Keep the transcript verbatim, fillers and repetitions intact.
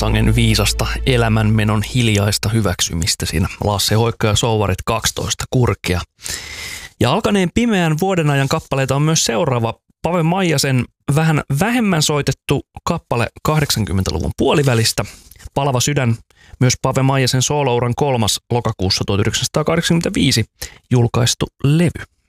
sangen viisasta elämänmenon hiljaista hyväksymistä siinä Lasse Hoikka ja Souvarit kaksitoista kurkia. Ja alkaneen pimeän vuodenajan kappaleita on myös seuraava Pave Maijasen vähän vähemmän soitettu kappale kahdeksankymmentäluvun puolivälistä. Palava sydän, myös Pave Maijasen soolouran kolmas lokakuussa tuhatyhdeksänsataakahdeksankymmentäviisi julkaistu levy.